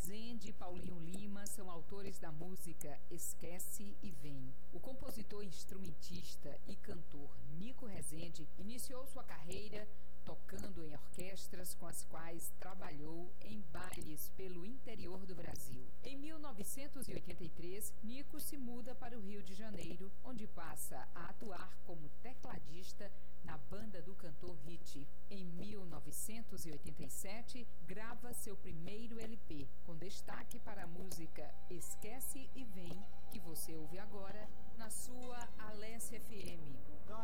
Rezende e Paulinho Lima são autores da música Esquece e Vem. O compositor, instrumentista e cantor Nico Rezende iniciou sua carreira tocando em orquestras com as quais trabalhou em bailes pelo interior do Brasil. Em 1983, Nico se muda para o Rio de Janeiro, onde passa a atuar como tecladista na banda do cantor Hit. Em 1987, grava seu primeiro LP, com destaque para a música Esquece e Vem, que você ouve agora na sua Alessia FM.